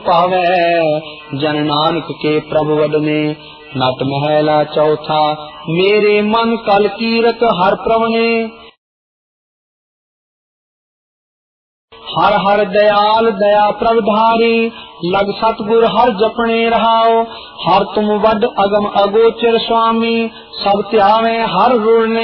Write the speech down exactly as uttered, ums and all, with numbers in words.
पावे। जन नानक के प्रभु वदने नट महला चौथा। मेरे मन कल कीरत हर प्रवणे। हर हर दयाल दया प्रभधारी। लग सतगुर हर जपने रहाओ। हर तुम वड अगम अगोचर स्वामी। सब त्यावे हर रुड़ने